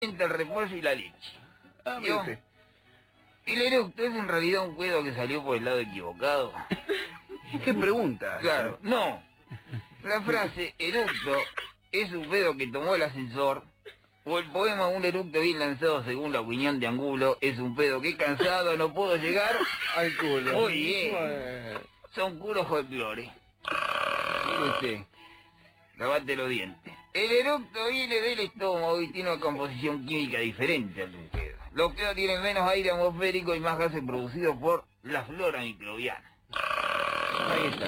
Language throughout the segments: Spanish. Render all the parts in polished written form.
el repollo y la leche. mire usted. El eructo es en realidad un pedo que salió por el lado equivocado. ¿Qué pregunta? Claro, no. La frase eructo es un pedo que tomó el ascensor, o el poema un eructo bien lanzado según la opinión de Angulo es un pedo que cansado no puedo llegar Al culo. Muy bien. Bueno. Son puros folclore. Mire usted, lavate los dientes. El eructo viene del estómago y tiene una composición química diferente al de un pedo. Los pedos tienen menos aire atmosférico y más gases producidos por la flora microbiana. Ahí está.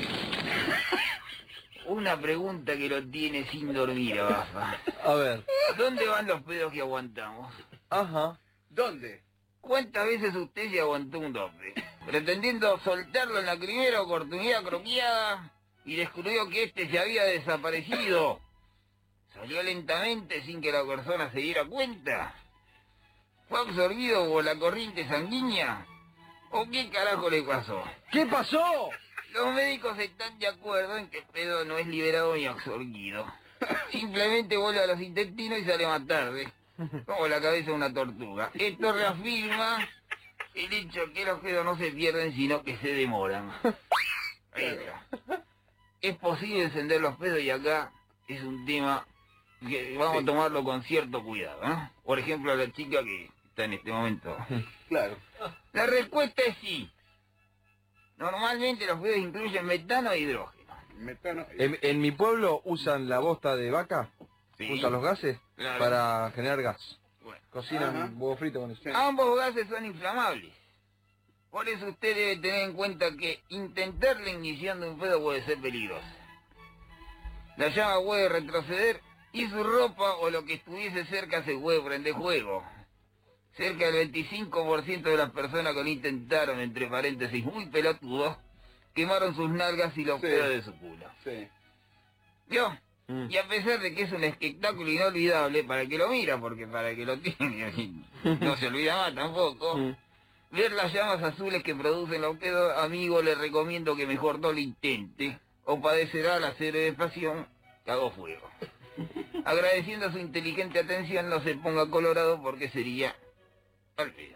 Una pregunta que lo tiene sin dormir, Abafa. A ver. ¿Dónde van los pedos que aguantamos? Ajá. ¿Dónde? ¿Cuántas veces usted se aguantó un doble? Pretendiendo soltarlo en la primera oportunidad croqueada y descubrió que este se había desaparecido. ¿Salió lentamente sin que la persona se diera cuenta? ¿Fue absorbido por la corriente sanguínea? ¿O qué carajo le pasó? ¿Qué pasó? Los médicos están de acuerdo en que el pedo no es liberado ni absorbido. Simplemente vuelve a los intestinos y sale más tarde, como la cabeza de una tortuga. Esto reafirma el hecho que los pedos no se pierden, sino que se demoran. Ahí está. Es posible encender los pedos y acá es un tema que vamos a tomarlo con cierto cuidado, ¿no? Por ejemplo, a la chica que está en este momento. Claro. La respuesta es sí. Normalmente los pedos incluyen metano e hidrógeno. Metano. En mi pueblo usan la bosta de vaca Sí. junto a los gases Claro. para generar gas. Bueno. Cocinan Ajá. huevo frito con eso. Sí. Ambos gases son inflamables. Por eso usted debe tener en cuenta que intentar la ignición de un pedo puede ser peligroso. La llama puede retroceder y su ropa o lo que estuviese cerca se puede prender fuego. Cerca del 25% de las personas que lo intentaron, entre paréntesis, muy pelotudos, quemaron sus nalgas y los Sí. pedos de su culo. Sí. ¿Vio? Y a pesar de que es un espectáculo inolvidable para el que lo mira, porque para el que lo tiene no se olvida más tampoco, ver las llamas azules que producen los pedos, amigo, le recomiendo que mejor no lo intente, o padecerá la cerebración que hago fuego. Agradeciendo su inteligente atención, no se ponga colorado porque sería al pedo.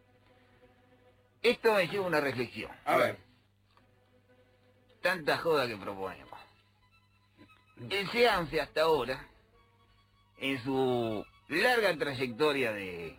Esto me lleva a una reflexión. A ver. Tanta joda que proponemos. El SEANFE hasta ahora, en su larga trayectoria de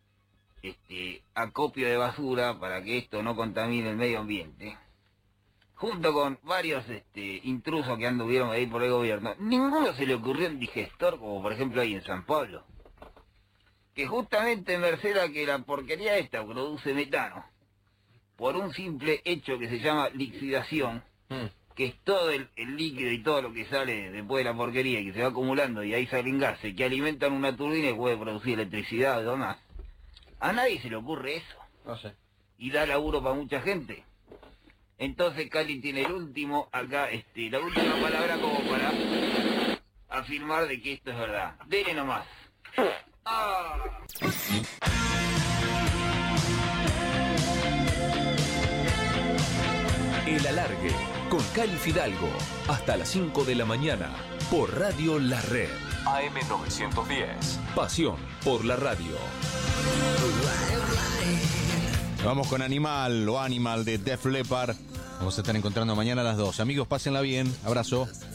acopio de basura para que esto no contamine el medio ambiente, junto con varios intrusos que anduvieron ahí por el gobierno, ninguno se le ocurrió un digestor, como por ejemplo ahí en San Pablo, que justamente merced a que la porquería esta produce metano, por un simple hecho que se llama lixidación, que es todo el líquido y todo lo que sale después de la porquería y que se va acumulando y ahí salen gases que alimentan una turbina y puede producir electricidad y demás. A nadie se le ocurre eso. No sé. Y da laburo para mucha gente. Entonces Cali tiene el último, acá, la última palabra como para afirmar de que esto es verdad. Dele nomás. ¡Ah! El Alargue, con Cali Fidalgo, hasta las 5 de la mañana, por Radio La Red. AM 910, pasión por la radio. Vamos con Animal o Animal de Def Leppard. Vamos a estar encontrando mañana a las 2. Amigos, pásenla bien. Abrazo.